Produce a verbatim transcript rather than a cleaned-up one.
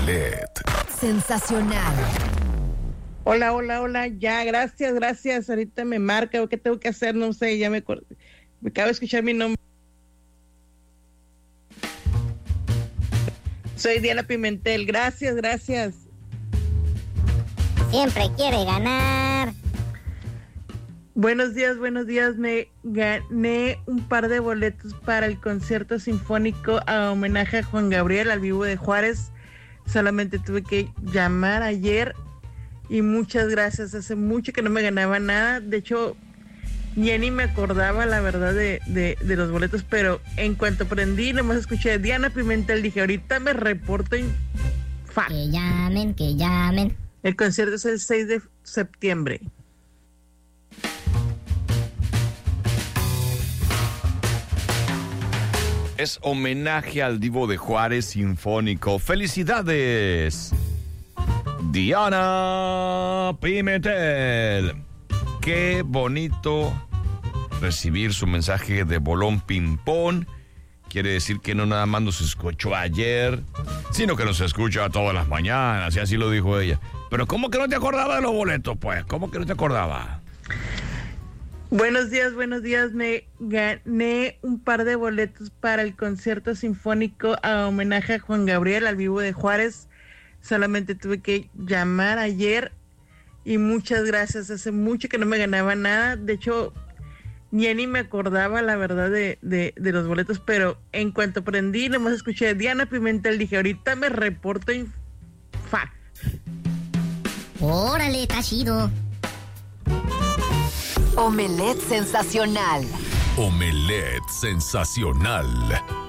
Omelette. Sensacional. Hola, hola, hola, ya, gracias, gracias. Ahorita me marca, ¿qué tengo que hacer? No sé, ya me acordé. Me acabo de escuchar mi nombre. Soy Diana Pimentel, gracias, gracias. Siempre quiere ganar. Buenos días, buenos días. Me gané un par de boletos para el concierto sinfónico a homenaje a Juan Gabriel al vivo de Juárez. Solamente tuve que llamar ayer y muchas gracias. Hace mucho que no me ganaba nada. De hecho, ya ni me acordaba la verdad de, de, de los boletos, pero en cuanto aprendí, nomás escuché a Diana Pimentel, dije, ahorita me reporto en fa. Que llamen, que llamen. El concierto es el seis de septiembre. Es homenaje al Divo de Juárez Sinfónico. ¡Felicidades! Diana Pimentel. Qué bonito recibir su mensaje de bolón ping-pong. Quiere decir que no nada más nos escuchó ayer, sino que nos escucha todas las mañanas, y así lo dijo ella. Pero ¿cómo que no te acordabas de los boletos, pues? ¿Cómo que no te acordabas? Buenos días, buenos días. Me gané un par de boletos para el concierto sinfónico a homenaje a Juan Gabriel al vivo de Juárez. Solamente tuve que llamar ayer y muchas gracias. Hace mucho que no me ganaba nada. De hecho, ya ni me acordaba la verdad de, de, de los boletos, pero en cuanto aprendí, nomás escuché a Diana Pimentel, dije, ahorita me reporto en fa. Órale, está chido. Omelette sensacional. Omelette sensacional.